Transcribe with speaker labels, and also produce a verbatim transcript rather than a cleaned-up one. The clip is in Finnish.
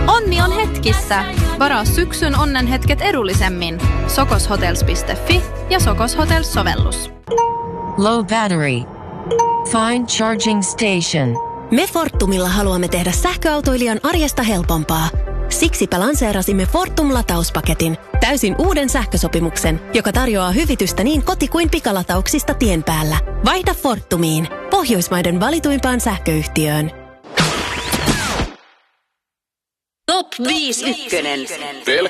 Speaker 1: Onni on hetkissä. Varaa syksyn onnenhetket edullisemmin. sokoshotels piste fi ja Sokos Hotels-sovellus.
Speaker 2: Low battery. Find charging station.
Speaker 3: Me Fortumilla haluamme tehdä sähköautoilijan arjesta helpompaa. Siksipä lanseerasimme Fortum-latauspaketin, täysin uuden sähkösopimuksen, joka tarjoaa hyvitystä niin koti- kuin pikalatauksista tien päällä. Vaihda Fortumiin, Pohjoismaiden valituimpaan sähköyhtiöön.
Speaker 4: Top viisi ykkönen.